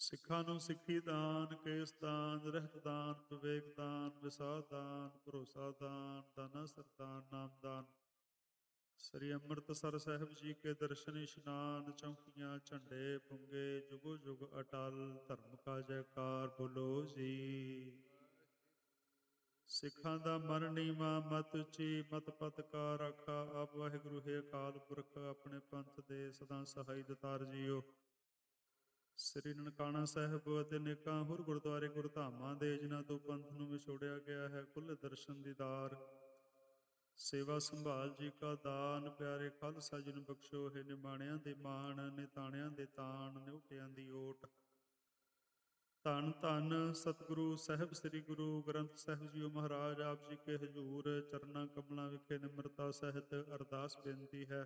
ਸਿੱਖਾਂ ਨੂੰ ਸਿੱਖੀ ਦਾਨ, ਕੇਸ ਦਾਨ, ਰਹਿਤ ਦਾਨ, ਵਿਵੇਕ ਦਾਨ, ਵਿਸਾਰ ਦਾਨ, ਭਰੋਸਾ ਦਾਨ, ਦਾਨਾ ਸਰਦਾਨ, ਨਾਮ ਦਾਨ। ਸ੍ਰੀ ਅੰਮ੍ਰਿਤਸਰ ਸਾਹਿਬ ਜੀ ਕੇ ਦਰਸ਼ਨ ਇਸ਼ਨਾਨ, ਚੌਂਕੀਆਂ ਝੰਡੇ ਪੁੰਗੇ, ਜੁਗੋ ਜੁਗ ਅਟਲ, ਧਰਮ ਕਾ ਜੈਕਾਰ ਬੋਲੋ ਜੀ। ਸਿੱਖਾਂ ਦਾ ਮਨ ਨੀਵਾਂ, ਮਤ ਉੱਚੀ, ਮਤ ਪਤ ਕਾ ਰਾਖਾ। ਆਪ ਵਾਹਿਗੁਰੂ ਹੈ ਅਕਾਲ ਪੁਰਖ, ਆਪਣੇ ਪੰਥ ਦੇ ਸਦਾ ਸਹਾਈ ਦਤਾਰ ਜੀਓ। ਸ੍ਰੀ ਨਨਕਾਣਾ ਸਾਹਿਬ ਅਤੇ ਅਨੇਕਾਂ ਹੋਰ ਗੁਰਦੁਆਰੇ ਗੁਰਧਾਮਾਂ ਦੇ ਜਿਨ੍ਹਾਂ ਤੋਂ ਪੰਥ ਨੂੰ ਵਿਛੋੜਿਆ ਗਿਆ ਹੈ, ਖੁੱਲ੍ਹੇ ਦਰਸ਼ਨ ਦੀਦਾਰ, ਸੇਵਾ ਸੰਭਾਲ ਜੀ ਕਾ ਦਾਨ। ਪਿਆਰੇ ਖਾਲਸਾ ਜੀ ਨੂੰ ਬਖਸ਼ੋ ਹੈ ਨਿਮਾਣਿਆਂ ਦੇ ਮਾਣ, ਨਿਤਾਣਿਆਂ ਦੇ ਤਾਣ, ਨਿਉਟਿਆਂ ਦੀ ਓਟ। ਧੰਨ ਧੰਨ ਸਤਿਗੁਰੂ ਸਾਹਿਬ ਸ੍ਰੀ ਗੁਰੂ ਗ੍ਰੰਥ ਸਾਹਿਬ ਜੀਓ ਮਹਾਰਾਜ, ਆਪ ਜੀ ਕੇ ਹਜ਼ੂਰ ਚਰਨਾਂ ਕਮਲਾਂ ਵਿਖੇ ਨਿਮਰਤਾ ਸਹਿਤ ਅਰਦਾਸ ਬੇਨਤੀ ਹੈ।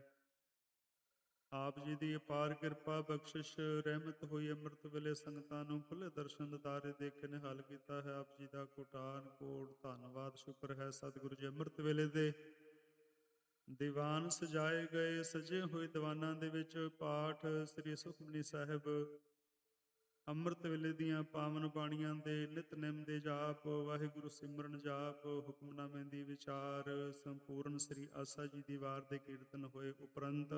ਆਪ ਜੀ ਦੀ ਅਪਾਰ ਕਿਰਪਾ ਬਖਸ਼ਿਸ਼ ਰਹਿਮਤ ਹੋਈ, ਅੰਮ੍ਰਿਤ ਵੇਲੇ ਸੰਗਤਾਂ ਨੂੰ ਖੁੱਲ੍ਹੇ ਦਰਸ਼ਨ ਦਿਦਾਰੇ ਦੇ ਕੇ ਨਿਹਾਲ ਕੀਤਾ ਹੈ। ਆਪ ਜੀ ਦਾ ਕੋਟਾਨ ਕੋਟ ਧੰਨਵਾਦ ਸ਼ੁਕਰ ਹੈ। ਸਤਿਗੁਰੂ ਜੀ ਅੰਮ੍ਰਿਤ ਵੇਲੇ ਦੇ ਦੀਵਾਨ ਸਜਾਏ ਗਏ, ਸਜੇ ਹੋਏ ਦੀਵਾਨਾਂ ਦੇ ਵਿੱਚ ਪਾਠ ਸ੍ਰੀ ਸੁਖਮਨੀ ਸਾਹਿਬ, ਅੰਮ੍ਰਿਤ ਵੇਲੇ ਦੀਆਂ ਪਾਵਨ ਬਾਣੀਆਂ ਦੇ ਨਿਤਨੇਮ ਦੇ ਜਾਪ, ਵਾਹਿਗੁਰੂ ਸਿਮਰਨ ਜਾਪ, ਹੁਕਮਨਾਮੇ ਦੀ ਵਿਚਾਰ, ਸੰਪੂਰਨ ਸ੍ਰੀ ਆਸਾ ਜੀ ਦੀ ਵਾਰ ਦੇ ਕੀਰਤਨ ਹੋਏ ਉਪਰੰਤ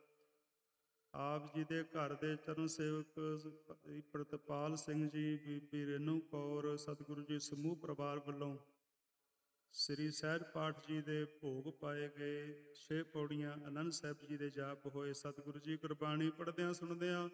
ਆਪ ਜੀ ਦੇ ਘਰ ਦੇ ਚਰਨ ਸੇਵਕ ਪ੍ਰਿਤਪਾਲ ਸਿੰਘ ਜੀ, ਬੀਬੀ ਰੇਨੂ ਕੌਰ, ਸਤਿਗੁਰੂ ਜੀ ਸਮੂਹ ਪਰਿਵਾਰ ਵੱਲੋਂ ਸ੍ਰੀ ਸਹਿਜ ਪਾਠ ਜੀ ਦੇ ਭੋਗ ਪਾਏ ਗਏ। 6 ਪੌੜੀਆਂ ਆਨੰਦ ਸਾਹਿਬ ਜੀ ਦੇ ਜਾਪ ਹੋਏ। ਸਤਿਗੁਰੂ ਜੀ ਗੁਰਬਾਣੀ ਪੜ੍ਹਦਿਆਂ ਸੁਣਦਿਆਂ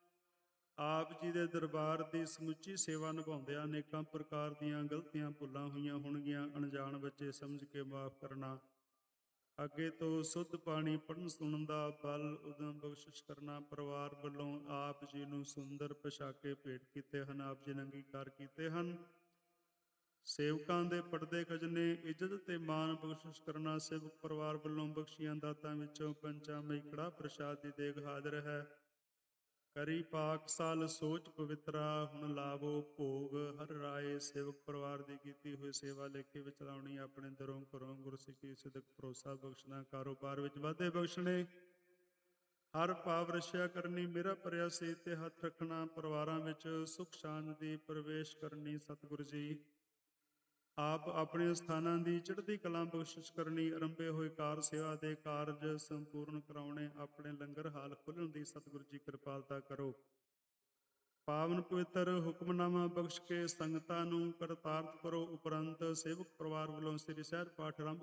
ਆਪ ਜੀ ਦੇ ਦਰਬਾਰ ਦੀ ਸਮੁੱਚੀ ਸੇਵਾ ਨਿਭਾਉਂਦਿਆਂ ਅਨੇਕਾਂ ਪ੍ਰਕਾਰ ਦੀਆਂ ਗਲਤੀਆਂ ਭੁੱਲਾਂ ਹੋਈਆਂ ਹੋਣਗੀਆਂ। ਅਣਜਾਣ ਬੱਚੇ ਸਮਝ ਕੇ ਮਾਫ਼ ਕਰਨਾ। ਅੱਗੇ ਤੋਂ ਸੁੱਧ ਬਾਣੀ ਪੜ੍ਹਨ ਸੁਣਨ ਦਾ ਬਲ ਉਦਮ ਬਖਸ਼ਿਸ਼ ਕਰਨਾ। ਪਰਿਵਾਰ ਵੱਲੋਂ ਆਪ ਜੀ ਨੂੰ ਸੁੰਦਰ ਪੋਸ਼ਾਕੇ ਭੇਟ ਕੀਤੇ ਹਨ, ਆਪ ਜੀ ਨੇ ਅੰਗੀਕਾਰ ਕੀਤੇ ਹਨ। ਸੇਵਕਾਂ ਦੇ ਪਰਦੇ ਖਜ਼ਨੇ ਇੱਜ਼ਤ ਤੇ ਮਾਣ ਬਖਸ਼ਿਸ਼ ਕਰਨਾ। ਸੇਵਕ ਪਰਿਵਾਰ ਵੱਲੋਂ ਬਖਸ਼ੀਆਂ ਦਾਤਾਂ ਵਿੱਚੋਂ ਪੰਚਾਮਈ ਕੜਾਹ ਪ੍ਰਸ਼ਾਦ ਦੀ ਦੇਗ ਹਾਜ਼ਰ ਹੈ। ਕਰੀ ਪਾਕ ਸਾਲ ਸੋਚ ਪਵਿੱਤਰਾ, ਹੁਣ ਲਾਵੋ ਭੋਗ ਹਰ ਰਾਏ। ਸੇਵਕ ਪਰਿਵਾਰ ਦੀ ਕੀਤੀ ਹੋਈ ਸੇਵਾ ਲੇਖੇ ਵਿੱਚ ਲਾਉਣੀ, ਆਪਣੇ ਦਰੋਂ ਘਰੋਂ ਗੁਰਸਿੱਖੀ ਸਿਦਕ ਭਰੋਸਾ ਬਖਸ਼ਣਾ, ਕਾਰੋਬਾਰ ਵਿੱਚ ਵਾਧੇ ਬਖਸ਼ਣੇ, ਹਰ ਭਾਵ ਰਸ਼ਿਆ ਕਰਨੀ, ਮੇਰਾ ਭਰਿਆ ਸੀ ਤੇ ਹੱਥ ਰੱਖਣਾ, ਪਰਿਵਾਰਾਂ ਵਿੱਚ ਸੁਖ ਸ਼ਾਂਤੀ ਦੀ ਪ੍ਰਵੇਸ਼ ਕਰਨੀ। ਸਤਿਗੁਰੂ ਜੀ ਆਪ ਆਪਣੇ ਸਥਾਨਾਂ ਦੀ ਚੜ੍ਹਦੀ ਕਲਾ ਬਖਸ਼ਿਸ਼ ਕਰਨੀ। ਆਰੰਭੇ ਹੋਏ ਕਾਰ ਸੇਵਾ ਦੇ ਕਾਰਜ ਸੰਪੂਰਨ ਕਰਾਉਣੇ, ਆਪਣੇ ਲੰਗਰ ਹਾਲ ਖੁੱਲ੍ਹਣ ਦੀ ਸਤਿਗੁਰੂ ਜੀ ਕਿਰਪਾਲਤਾ ਕਰੋ। ਪਾਵਨ ਪਵਿੱਤਰ ਹੁਕਮਨਾਮਾ ਬਖਸ਼ ਕੇ ਸੰਗਤਾਂ ਨੂੰ ਕਰਤਾਰਤ ਕਰੋ। ਉਪਰੰਤ ਸੇਵਕ ਪਰਿਵਾਰ ਵੱਲੋਂ ਸ੍ਰੀ ਸਹਿਜ ਪਾਠ ਆਰੰਭ